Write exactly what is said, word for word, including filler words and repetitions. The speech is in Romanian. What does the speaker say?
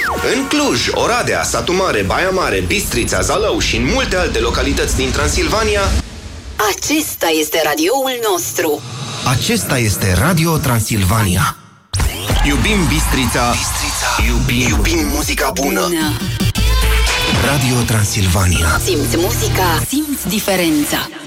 În Cluj, Oradea, Satu Mare, Baia Mare, Bistrița, Zalău și în multe alte localități din Transilvania, acesta este radioul nostru. acesta este Radio Transilvania. Iubim Bistrița, Bistrița. Iubim, iubim muzica bună. bună. Radio Transilvania. Simți muzica, simți diferența.